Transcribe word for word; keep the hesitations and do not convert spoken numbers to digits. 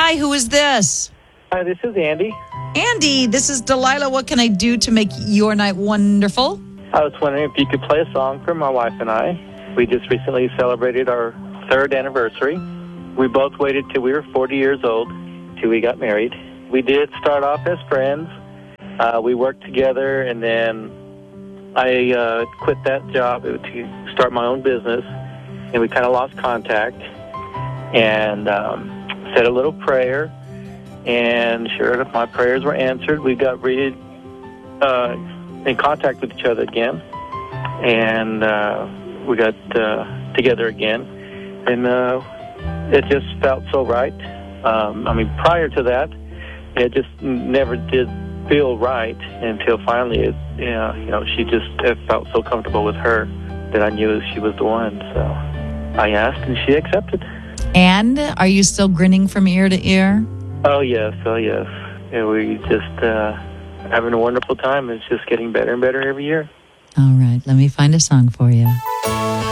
Hi, who is this? Hi, this is Andy. Andy, this is Delilah. What can I do to make your night wonderful? I was wondering if you could play a song for my wife and I. We just recently celebrated our third anniversary. We both waited till we were forty years old till we got married. We did start off as friends. Uh, we worked together, and then I uh, quit that job to start my own business, and we kind of lost contact, and um, said a little prayer, and sure enough, my prayers were answered. We got re- uh, in contact with each other again, and uh, we got uh, together again, and uh, it just felt so right. Um, I mean, prior to that, it just never did feel right until finally, it, you know, you know, she just it felt so comfortable with her that I knew she was the one. So I asked, and she accepted. And are you still grinning from ear to ear? Oh yes, oh yes. Yeah, we just uh, having a wonderful time. It's just getting better and better every year. All right, let me find a song for you.